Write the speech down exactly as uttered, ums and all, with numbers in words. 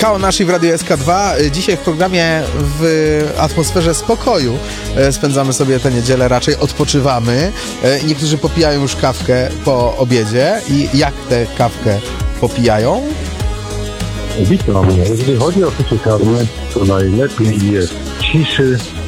K O naszej w Radiu S K dwa. Dzisiaj w programie w atmosferze spokoju spędzamy sobie tę niedzielę, raczej odpoczywamy. Niektórzy popijają już kawkę po obiedzie. I jak tę kawkę popijają? Witam. Jeżeli chodzi o picie karmy, to najlepiej jest ciszy,